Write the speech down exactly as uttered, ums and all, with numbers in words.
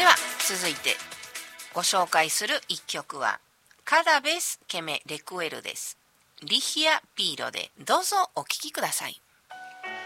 では続いてご紹介する一曲はCada vez que me recuerdoです。リヒア・ピーロでどうぞお聴きください。